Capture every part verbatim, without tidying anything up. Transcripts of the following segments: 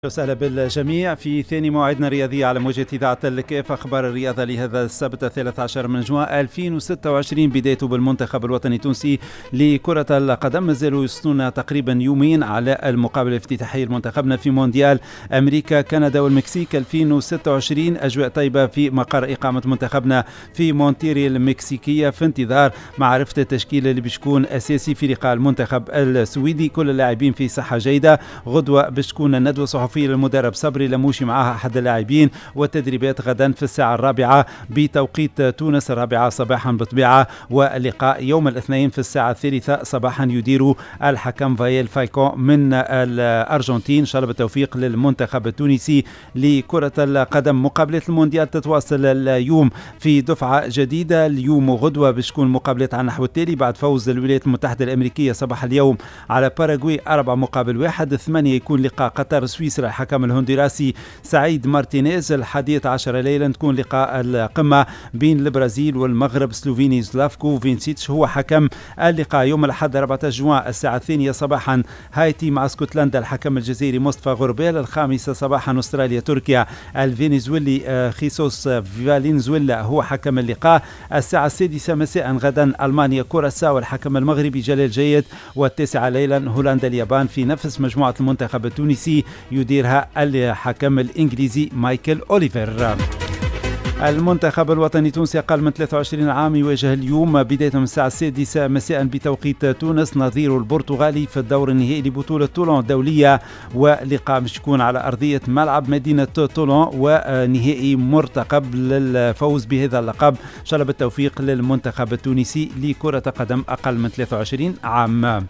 وسهلا بالجميع في ثاني موعدنا الرياضي على موجة إذاعة الكيف. أخبار الرياضة لهذا السبت الثالث عشر من جوان ألفين وستة وعشرين، بدايته بالمنتخب الوطني التونسي لكرة القدم. مازالوا يصنون تقريبا يومين على المقابلة الافتتاحية لمنتخبنا في مونديال أمريكا كندا والمكسيك ألفين وستة وعشرين. أجواء طيبة في مقر إقامة منتخبنا في مونتيري المكسيكية في انتظار معرفة التشكيل اللي بيشكون أساسي في لقاء المنتخب السويدي. كل اللاعبين في صحة جيدة. غدوة بتكون الندوة صحفية في المدرب صبري لموشي معها أحد اللاعبين، والتدريبات غدا في الساعة الرابعة بتوقيت تونس، الرابعة صباحا بالطبيعة، واللقاء يوم الاثنين في الساعة الثالثة صباحا يدير الحكم فايل فايكون من الأرجنتين. إن شاء الله بالتوفيق للمنتخب التونسي لكرة القدم. مقابلة المونديال تتواصل اليوم في دفعة جديدة. اليوم وغدوة بتكون مقابلات على النحو التالي: بعد فوز الولايات المتحدة الأمريكية صباح اليوم على باراغواي أربعة مقابل واحد. ثمانية يكون لقاء قطر سويسرا الحكم الهندوراسي سعيد مارتينيز. الحادية عشر ليلا تكون لقاء القمة بين البرازيل والمغرب سلوفيني زلافكو فينسيتش هو حكم اللقاء. يوم الأحد أربعة جوان الساعة الثانية صباحا هايتي مع اسكتلندا الحكم الجزائري مصطفى غربال. الخامسة صباحا أستراليا تركيا الفنزويلي خيسوس فالنزويلا هو حكم اللقاء. الساعة السادسة مساء غدا ألمانيا كوراساو الحكم المغربي جلال جيد. والتاسعة ليلا هولندا اليابان في نفس مجموعة المنتخب التونسي يديرها الحكم الإنجليزي مايكل أوليفر. المنتخب الوطني التونسي أقل من ثلاثة وعشرين عام يواجه اليوم بداية من الساعة السادسة مساء بتوقيت تونس نظيره البرتغالي في الدور النهائي لبطولة طولون الدولية، ولقاء مش يكون على أرضية ملعب مدينة طولون، ونهائي مرتقب للفوز بهذا اللقب. إن شاء الله بالتوفيق للمنتخب التونسي لكرة قدم أقل من ثلاثة وعشرين عام.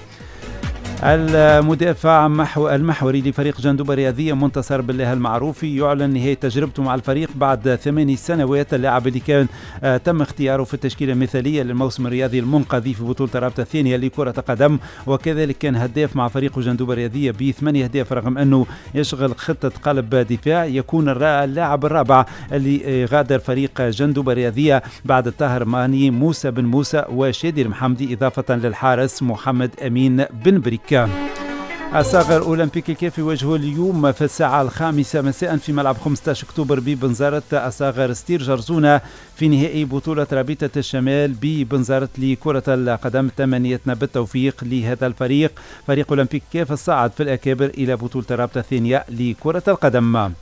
المدافع المحوري لفريق جندوبة الرياضية منتصر بالله المعروفي يعلن نهاية تجربته مع الفريق بعد ثماني سنوات. اللاعب اللي كان آه تم اختياره في التشكيلة المثالية للموسم الرياضي المنقذي في بطولة الرابطة الثانية لكرة قدم، وكذلك كان هداف مع فريق جندوبة الرياضية بثمانية أهداف رغم أنه يشغل خطة قلب دفاع. يكون اللاعب الرابع اللي غادر فريق جندوبة الرياضية بعد الطاهر ماني موسى بن موسى وشادي المحمدي إضافة للحارس محمد أمين بن بريك. الصغر أولمبيك الكيف يواجهه اليوم في الساعة الخامسة مساء في ملعب خمسة عشر أكتوبر ببنزرت الصغر ستير جرزونة في نهائي بطولة رابطة الشمال ببنزرت لكرة القدم. تمنيتنا بالتوفيق لهذا الفريق، فريق أولمبيك الكيف الصاعد في الأكابر إلى بطولة الرابطة الثانية لكرة القدم.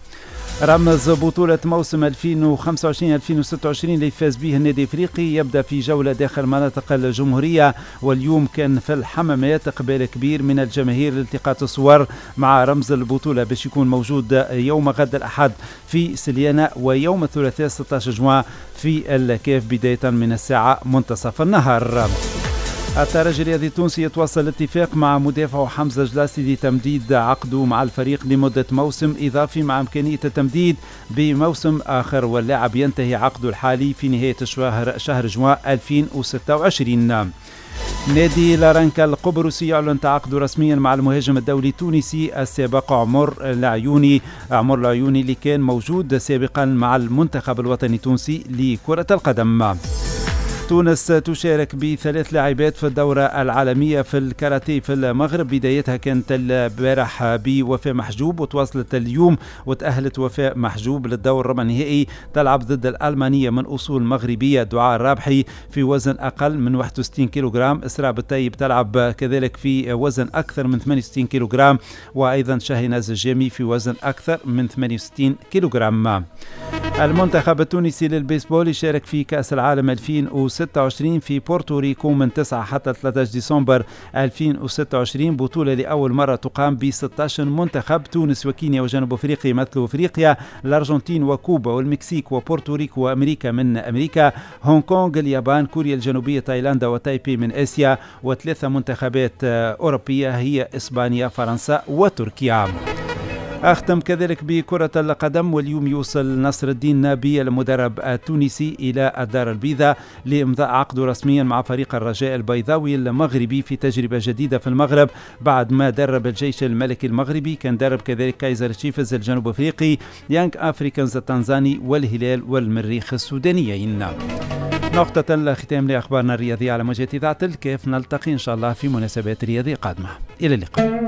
رمز بطولة موسم ألفين وخمسة وعشرين ألفين وستة وعشرين اللي فاز به النادي الافريقي يبدأ في جولة داخل مناطق الجمهورية، واليوم كان في الحمامات اقبال كبير من الجماهير لالتقاط الصور مع رمز البطولة باش يكون موجود يوم غد الأحد في سليانة ويوم الثلاثاء ستة عشر جوان في الكاف بداية من الساعة منتصف النهار. الترجي الرياضي التونسي يتواصل الاتفاق مع مدافعه حمزة جلاسي لتمديد عقده مع الفريق لمدة موسم إضافي مع إمكانية التمديد بموسم آخر، واللاعب ينتهي عقده الحالي في نهاية شهر شهر جوان ألفين وستة وعشرين. نادي لارنكا القبرصي يعلن تعاقده رسميا مع المهاجم الدولي التونسي السابق عمر العيوني عمر العيوني اللي كان موجود سابقا مع المنتخب الوطني التونسي لكرة القدم. تونس تشارك بثلاث لاعبات في الدورة العالمية في الكاراتيه في المغرب. بدايتها كانت البارح بوفاء محجوب وتواصلت اليوم وتأهلت وفاء محجوب للدور الربع النهائي. تلعب ضد الألمانية من أصول مغربية دعاء الرابحي في وزن أقل من واحد وستين كيلوغرام. إسراء بالطيب تلعب كذلك في وزن أكثر من ثمانية وستين كيلوغرام، وأيضا شاهناز الجامي في وزن أكثر من ثمانية وستين كيلوغرام. المنتخب التونسي للبيسبول يشارك في كأس العالم ألفين وستة وعشرين في بورتوريكو من تسعة حتى ثلاثة عشر ديسمبر ألفين وستة وعشرين، بطولة لأول مرة تقام ب ستة عشر منتخب. تونس وكينيا وجنوب أفريقيا يمثلوا أفريقيا، الأرجنتين وكوبا والمكسيك وبورتوريكو وأمريكا من أمريكا، هونغ كونغ اليابان كوريا الجنوبية تايلاندا وتايبي من آسيا، وثلاثة منتخبات أوروبية هي إسبانيا فرنسا وتركيا. أختم كذلك بكرة القدم، واليوم يوصل نصر الدين نابي المدرب التونسي إلى الدار البيضاء لإمضاء عقده رسميا مع فريق الرجاء البيضاوي المغربي في تجربة جديدة في المغرب بعد ما درب الجيش الملكي المغربي. كان درب كذلك كايزر تشيفز الجنوب أفريقي، يانج أفريكانز التنزاني والهلال والمريخ السودانيين. نقطة الختام لأخبارنا الرياضية على موجة إذاعة الكيف. نلتقي إن شاء الله في مناسبات رياضية قادمة. إلى اللقاء.